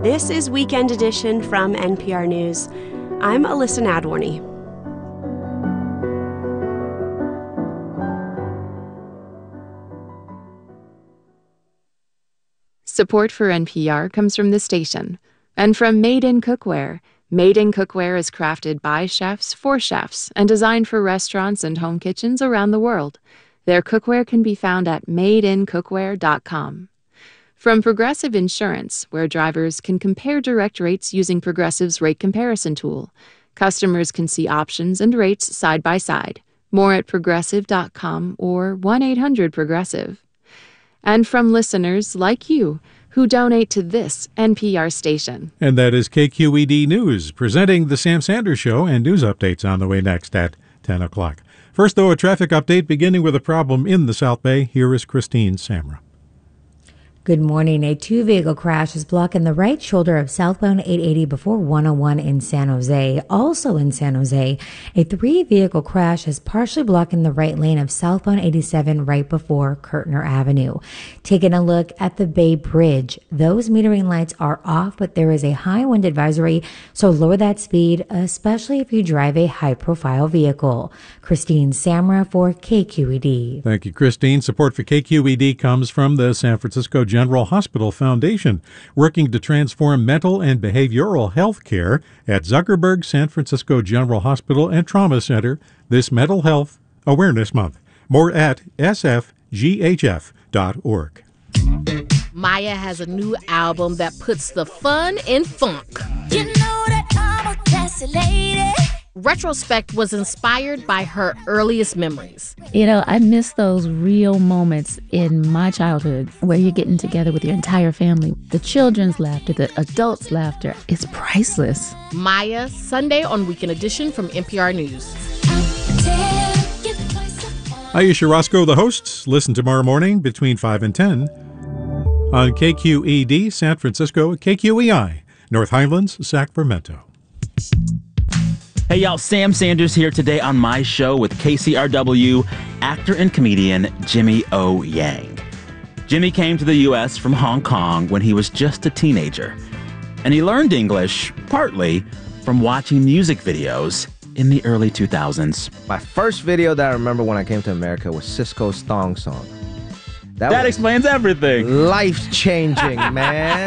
This is Weekend Edition from NPR News. I'm Alyssa Nadworny. Support for NPR comes from the station and from Made in Cookware. Made in Cookware is crafted by chefs for chefs and designed for restaurants and home kitchens around the world. Their cookware can be found at madeincookware.com. From Progressive Insurance, where drivers can compare direct rates using Progressive's rate comparison tool. Customers can see options and rates side by side. More at progressive.com or 1-800-PROGRESSIVE. And from listeners like you who donate to this NPR station. And that is KQED News, presenting The Sam Sanders Show, and news updates on the way next at 10 o'clock. First, though, a traffic update beginning with a problem in the South Bay. Here is Christine Samra. Good morning. A two-vehicle crash is blocking the right shoulder of southbound 880 before 101 in San Jose. Also in San Jose, a three-vehicle crash is partially blocking the right lane of southbound 87 right before Kirtner Avenue. Taking a look at the Bay Bridge, those metering lights are off, but there is a high wind advisory, so lower that speed, especially if you drive a high-profile vehicle. Christine Samra for KQED. Thank you, Christine. Support for KQED comes from the San Francisco General Hospital Foundation, working to transform mental and behavioral health care at Zuckerberg San Francisco General Hospital and Trauma Center this Mental Health Awareness Month. More at sfghf.org. Maya has a new album that puts the fun in funk. You know that I'm a classy lady. Retrospect was inspired by her earliest memories. You know, I miss those real moments in my childhood where you're getting together with your entire family. The children's laughter, the adults' laughter, it's priceless. Maya, Sunday on Weekend Edition from NPR News. Aisha Roscoe, the host. Listen tomorrow morning between 5 and 10 on KQED San Francisco, KQEI, North Highlands, Sacramento. Hey, y'all, Sam Sanders here today on my show with KCRW actor and comedian Jimmy O. Yang. Jimmy came to the U.S. from Hong Kong when he was just a teenager. And he learned English, partly, from watching music videos in the early 2000s. My first video that I remember when I came to America was Sisqó's Thong Song. That explains everything. Life-changing, man.